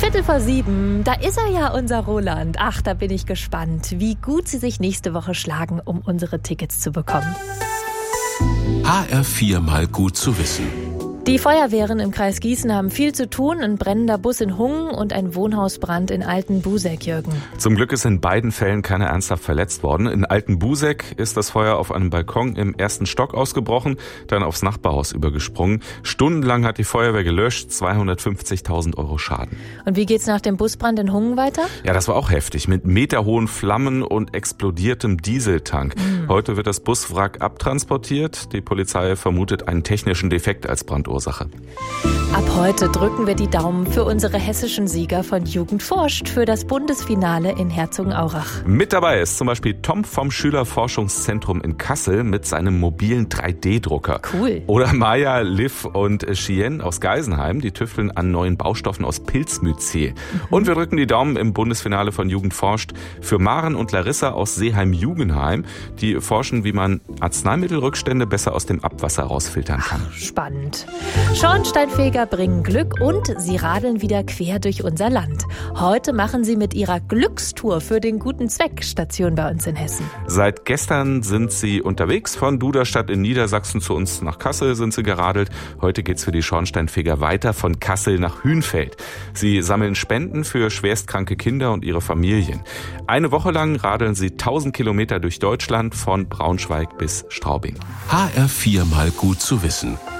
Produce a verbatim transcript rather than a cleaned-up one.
Viertel vor sieben, da ist er ja, unser Roland. Ach, da bin ich gespannt, wie gut Sie sich nächste Woche schlagen, um unsere Tickets zu bekommen. H R vier mal gut zu wissen. Die Feuerwehren im Kreis Gießen haben viel zu tun. Ein brennender Bus in Hungen und ein Wohnhausbrand in Altenbuseck, Jürgen. Zum Glück ist in beiden Fällen keiner ernsthaft verletzt worden. In Altenbuseck ist das Feuer auf einem Balkon im ersten Stock ausgebrochen, dann aufs Nachbarhaus übergesprungen. Stundenlang hat die Feuerwehr gelöscht, zweihundertfünfzigtausend Euro Schaden. Und wie geht's nach dem Busbrand in Hungen weiter? Ja, das war auch heftig, mit meterhohen Flammen und explodiertem Dieseltank. Mhm. Heute wird das Buswrack abtransportiert. Die Polizei vermutet einen technischen Defekt als Brandursache. Ursache. Ab heute drücken wir die Daumen für unsere hessischen Sieger von Jugend forscht für das Bundesfinale in Herzogenaurach. Mit dabei ist zum Beispiel Tom vom Schülerforschungszentrum in Kassel mit seinem mobilen drei D Drucker. Cool. Oder Maya, Liv und Chien aus Geisenheim, die tüfteln an neuen Baustoffen aus Pilzmycel. Mhm. Und wir drücken die Daumen im Bundesfinale von Jugend forscht für Maren und Larissa aus Seeheim-Jugenheim. Die forschen, wie man Arzneimittelrückstände besser aus dem Abwasser rausfiltern kann. Ach, spannend. Schornsteinfeger bringen Glück und sie radeln wieder quer durch unser Land. Heute machen sie mit ihrer Glückstour für den guten Zweck Station bei uns in Hessen. Seit gestern sind sie unterwegs. Von Duderstadt in Niedersachsen zu uns nach Kassel sind sie geradelt. Heute geht's für die Schornsteinfeger weiter von Kassel nach Hünfeld. Sie sammeln Spenden für schwerstkranke Kinder und ihre Familien. Eine Woche lang radeln sie tausend Kilometer durch Deutschland von Braunschweig bis Straubing. H R vier mal gut zu wissen.